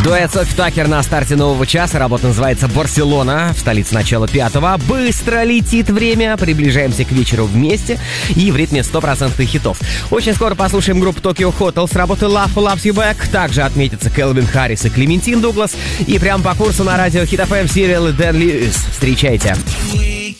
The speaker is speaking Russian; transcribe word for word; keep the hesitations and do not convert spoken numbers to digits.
Дуэт Софи Таккер на старте нового часа. Работа называется «Барселона». В столице начало пятого. Быстро летит время. Приближаемся к вечеру вместе и в ритме стопроцентных хитов. Очень скоро послушаем группу Tokyo Hotel с работы Love Loves You Back. Также отметятся Кэлвин Харрис и Клементин Дуглас. И прямо по курсу на радио Хит эф эм Сириал и Дэн Льюис. Встречайте.